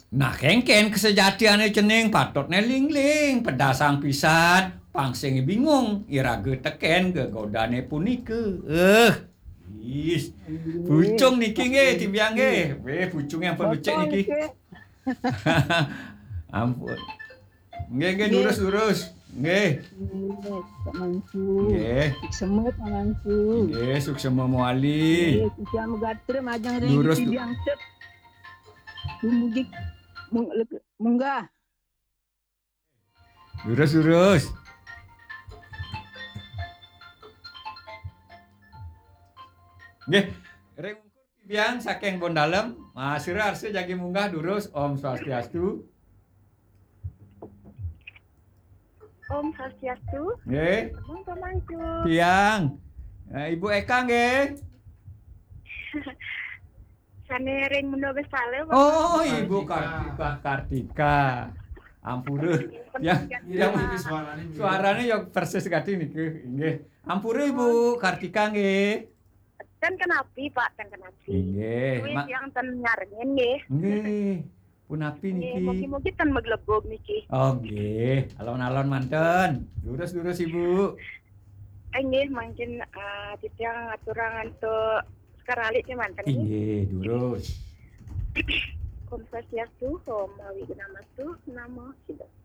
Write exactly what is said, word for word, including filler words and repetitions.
Nah kengken kesejatiane cening patut nelingling pedasang pisan pangsing bingung irage teken gegodane punike. Eh, is Nggih, pucung niki nggih timbiang nggih. Weh pucung yang pelucek betul niki. niki. Ampun. Nggih nggih Nggih. lurus-lurus. Nggih. Nggih, Pak Mangku. Nggih. Semut Pak Mangku. Nggih suksema moali. Nggih, kita megatrem ajang ring Lurus di tu. tidiang set. Tumugik mung- lek- munggah. Lurus-lurus. Nggih, ring ukur timbiang saking pun dalem, masira arse jagi munggah durus Om Swastiastu. Om Swastiastu. Nggih, Abang Pamangku. tiang. Nah, Ibu Eka nggih. Sane ring menawa saleh. Oh, Ibu Kartika Kartika. Ampura. Yang yang suaranya ya persis kati niku. Nggih. Ampura Ibu Kartika nggih. Kan kenapi Pak, kan kenapi. Nggih. Kuwi Ma- yang ten nyarengin nggih. Nggih. Punapi Nggih, niki. mugi-mugi ten meglebog niki. Oh nggih, alon-alon manten. Lurus-lurus Ibu. Eh nggih, mangkin eh titiang aturan untuk sekarali ki manten nggih. Nggih, durus. Om Swastiastu, Om Awiguna Namo, Namo Buddhaya.